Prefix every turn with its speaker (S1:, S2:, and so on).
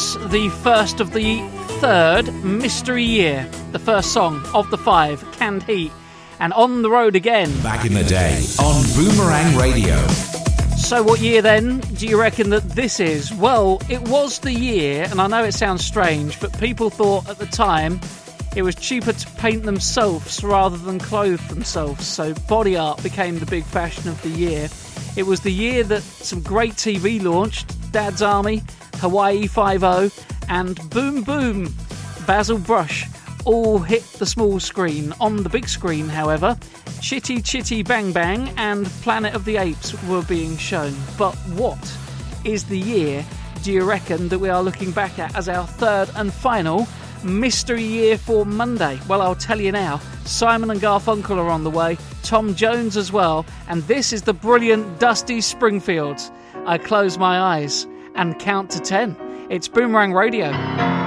S1: was the first of the third mystery year, the first song of the 5, Canned Heat, and On the Road Again.
S2: Back in the day on Boomerang Radio.
S1: So what year then do you reckon that this is? Well, it was the year, and I know it sounds strange, but people thought at the time it was cheaper to paint themselves rather than clothe themselves, so body art became the big fashion of the year. It was the year that some great TV launched, Dad's Army, Hawaii Five-0, and Boom Boom, Basil Brush, all hit the small screen. On the big screen, however, Chitty Chitty Bang Bang and Planet of the Apes were being shown. But what is the year, do you reckon, that we are looking back at as our third and final mystery year for Monday? Well, I'll tell you now. Simon and Garfunkel are on the way, Tom Jones as well, and this is the brilliant Dusty Springfield. I close my eyes and count to 10. It's Boomerang Radio.